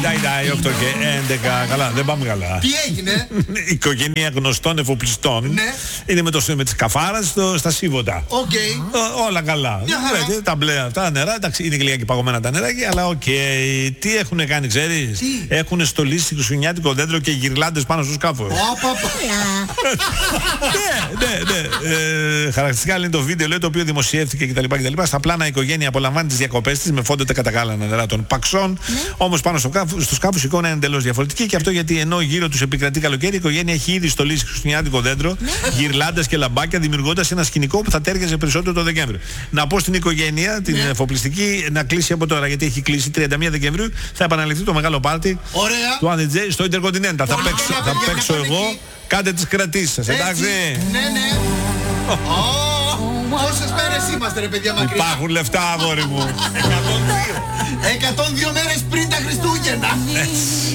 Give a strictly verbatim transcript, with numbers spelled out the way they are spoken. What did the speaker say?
οκτώ και έντεκα. Καλά, δεν πάμε καλά. Τι έγινε? Η οικογένεια γνωστών εφοπλιστών. Ναι. Είναι με, το, με τις καφάρες στο, στα Σίβοτα. Οκ. Okay. Όλα καλά. Yeah. Τα μπλε αυτά νερά, εντάξει, είναι και λίγα και παγωμένα τα νεράκια, αλλά οκ. Okay. Τι έχουν κάνει, ξέρεις? Έχουν στολίσει χριστουγεννιάτικο δέντρο και γυρλάντες πάνω στο σκάφο. Ναι, ναι, ναι. Ε, χαρακτηριστικά είναι το βίντεο, λέει, το οποίο δημοσιεύτηκε κτλ. Στα πλάνα η οικογένεια απολαμβάνει τις διακοπές της με φόντο τα κατακάλανα νερά των παξών. Όμως πάνω στο, κάφου, στο σκάφο η εικόνα είναι εντελώς διαφορετική, και αυτό γιατί ενώ γύρω τους επικρατεί καλοκαίρι, η οικογένεια έχει ήδη στολίσει χριστουγεννιάτικο δέντρο, γυρλάντες και λαμπάκια, δημιουργώντας ένα σκηνικό που θα τέριαζε περισσότερο το Δεκέμβριο. Να πω στην οικογένεια, την εφοπλιστική, να κλείσει από τώρα, γιατί έχει κλείσει τριάντα μία Δεκεμβρίου. Θα επαναληφθεί το μεγάλο πάρτι του Άντε Τζέι στο Intercontinental. Θα παίξω, θα παίξω εγώ. Κάντε τις κρατήσεις σας, εντάξει? Ναι, ναι. Πόσες μέρες είμαστε, ρε παιδιά, μακριά? Υπάρχουν λεφτά, αγόρι μου. εκατόν δύο. εκατόν δύο μέρες πριν τα Χριστούγεννα.